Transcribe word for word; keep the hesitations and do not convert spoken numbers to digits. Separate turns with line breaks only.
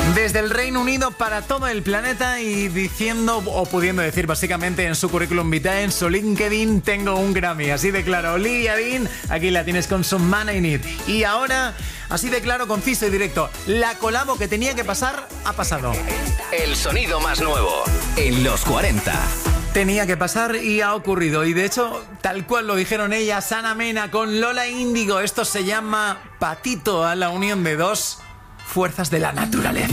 Desde el Reino Unido para todo el planeta y diciendo, o pudiendo decir básicamente en su currículum vitae, en su LinkedIn, tengo un Grammy. Así de claro, Olivia Dean, aquí la tienes con su Man I Need. Y ahora, así de claro, conciso y directo, la colabo que tenía que pasar, ha pasado.
El sonido más nuevo en los cuarenta.
Tenía que pasar y ha ocurrido. Y de hecho, tal cual lo dijeron ellas, Ana Mena con Lola Índigo. Esto se llama Patito, a la unión de dos fuerzas de la naturaleza.